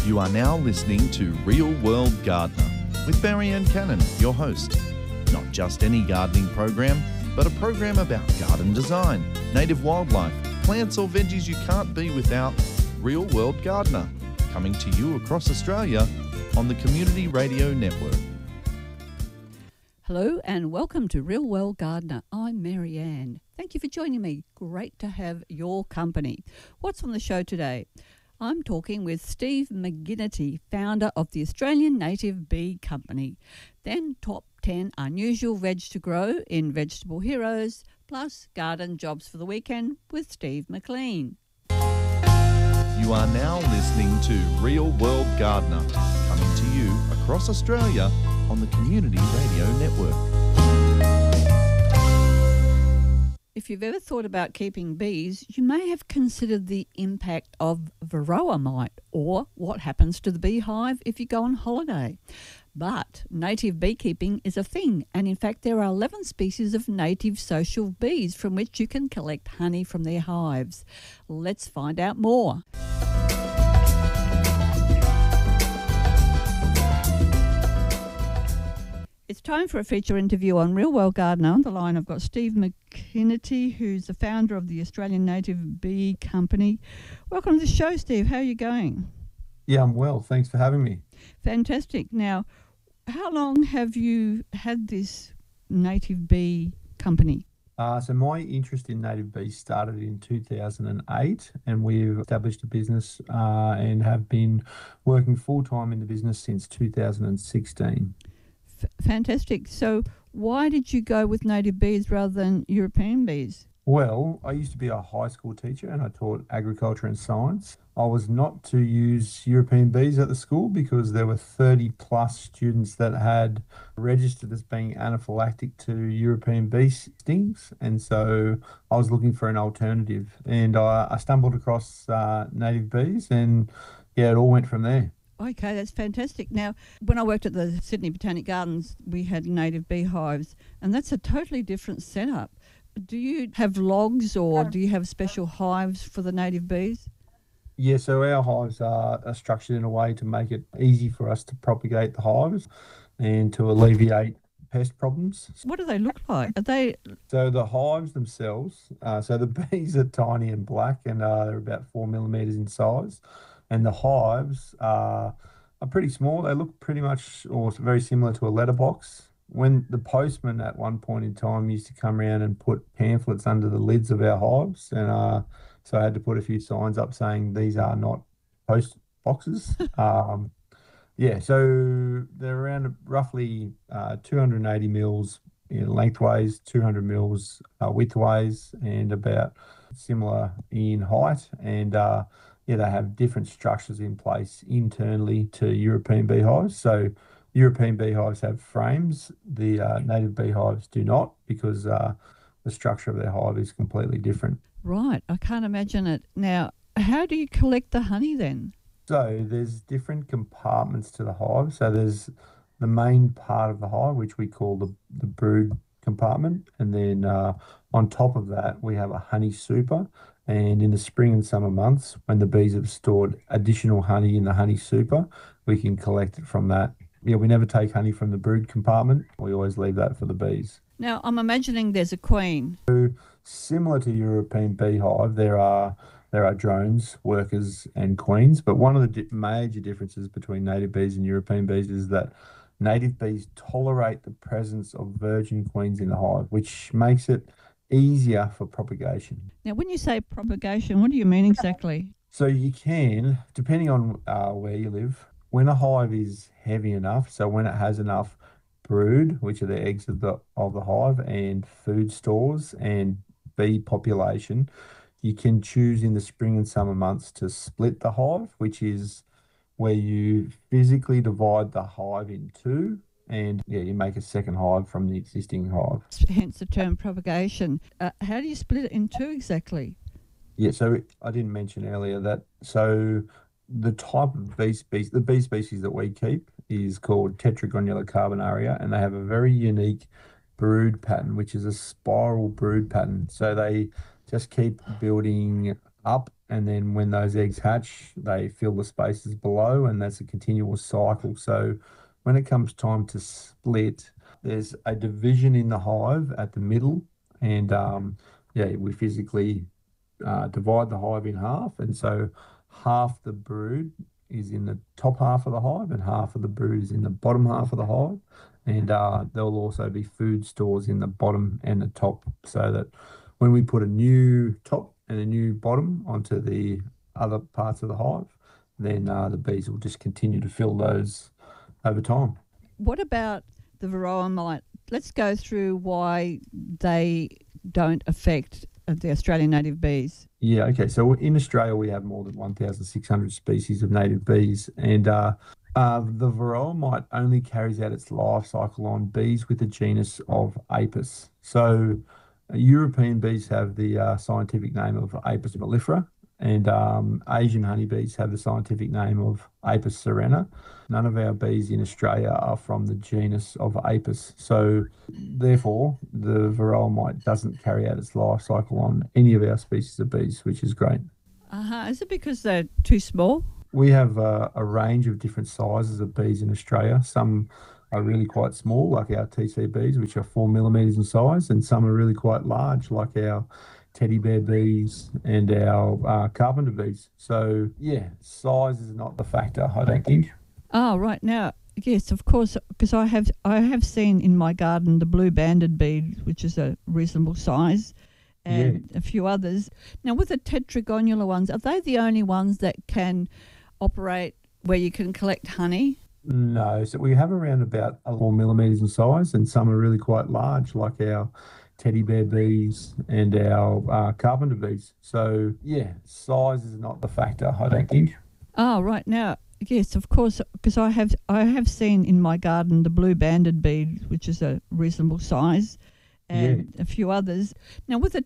You are now listening to Real World Gardener with Marianne Cannon, your host. Not just any gardening program, but a program about garden design, native wildlife, plants or veggies you can't be without. Real World Gardener, coming to you across Australia on the Community Radio Network. Hello and welcome to Real World Gardener. I'm Marianne. Thank you for joining me. Great to have your company. What's on the show today? I'm talking with Steve McGinnity, founder of the Australian Native Bee Company. Then top 10 unusual veg to grow in Vegetable Heroes, plus garden jobs for the weekend with Steve McLean. You are now listening to Real World Gardener, coming to you across Australia on the Community Radio Network. If you've ever thought about keeping bees, you may have considered the impact of varroa mite or what happens to the beehive if you go on holiday. But native beekeeping is a thing, and in fact there are 11 species of native social bees from which you can collect honey from their hives. Let's find out more. It's time for a feature interview on Real World Gardener. On the line, I've got Steve McGinnity, who's the founder of the Australian Native Bee Company. Welcome to the show, Steve. How are you going? Yeah, I'm well. Thanks for having me. Fantastic. Now, how long have you had this native bee company? So my interest in native bees started in 2008, and we've established a business and have been working full-time in the business since 2016. Fantastic. So why did you go with native bees rather than European bees? Well, I used to be a high school teacher and I taught agriculture and science. I was not to use European bees at the school because there were 30 plus students that had registered as being anaphylactic to European bee stings. And so I was looking for an alternative, and I stumbled across native bees, and yeah, it all went from there. Okay, that's fantastic. Now, when I worked at the Sydney Botanic Gardens, we had native beehives, and that's a totally different setup. Do you have logs or do you have special hives for the native bees? Yeah, so our hives are structured in a way to make it easy for us to propagate the hives and to alleviate pest problems. What do they look like? Are they... So the hives themselves, so the bees are tiny and black, and they're about 4 millimeters in size. And the hives are pretty small. They look pretty much or very similar to a letterbox. When the postman at one point in time used to come around and put pamphlets under the lids of our hives, and so I had to put a few signs up saying these are not post boxes. Yeah, so they're around roughly 280 mils lengthways, 200 mils widthways, and about similar in height. And yeah, they have different structures in place internally to European beehives. So European beehives have frames. The native beehives do not, because the structure of their hive is completely different. Right, I can't imagine it. Now, how do you collect the honey then? So there's different compartments to the hive. So there's the main part of the hive, which we call the brood compartment. And then on top of that, we have a honey super. And in the spring and summer months, when the bees have stored additional honey in the honey super, we can collect it from that. Yeah, we never take honey from the brood compartment. We always leave that for the bees. Now, I'm imagining there's a queen. So, similar to European beehive, there are drones, workers, and queens. But one of the major differences between native bees and European bees is that native bees tolerate the presence of virgin queens in the hive, which makes it easier for propagation. Now, when you say propagation, what do you mean exactly? So you can, depending on where you live, when a hive is heavy enough, so when it has enough brood, which are the eggs of the hive, and food stores and bee population, you can choose in the spring and summer months to split the hive, which is where you physically divide the hive in two. And yeah, you make a second hive from the existing hive. Hence the term propagation. How do you split it in two exactly? Yeah, so I didn't mention earlier that, so the type of bee species, the bee species that we keep is called Tetragonula carbonaria, and they have a very unique brood pattern, which is a spiral brood pattern. So they just keep building up and then when those eggs hatch, they fill the spaces below, and that's a continuous cycle. So when it comes time to split, there's a division in the hive at the middle, and we physically divide the hive in half, and so half the brood is in the top half of the hive and half of the brood is in the bottom half of the hive. And there'll also be food stores in the bottom and the top, so that when we put a new top and a new bottom onto the other parts of the hive, then the bees will just continue to fill those over time. What about the varroa mite? Let's go through why they don't affect the Australian native bees. Yeah, okay. So in Australia, we have more than 1,600 species of native bees, and the varroa mite only carries out its life cycle on bees with the genus of Apis. So European bees have the scientific name of Apis mellifera, and Asian honeybees have the scientific name of Apis cerana. None of our bees in Australia are from the genus of Apis. So therefore, the varroa mite doesn't carry out its life cycle on any of our species of bees, which is great. Is it because they're too small? We have a range of different sizes of bees in Australia. Some are really quite small, like our TC bees, which are 4 millimetres in size, and some are really quite large, like our teddy bear bees and our carpenter bees. So, yeah, size is not the factor, I don't think. Oh, right. Now, yes, of course, because I have seen in my garden the blue banded bee, which is a reasonable size, and a few others. Now, with the tetragonula ones, are they the only ones that can operate where you can collect honey? No, so we have around about 4 millimetres in size, and some are really quite large, like our teddy bear bees and our carpenter bees. So, yeah, size is not the factor, I don't think. Oh, right. Now, yes, of course, because I have seen in my garden the blue banded bee, which is a reasonable size, and a few others. Now, with the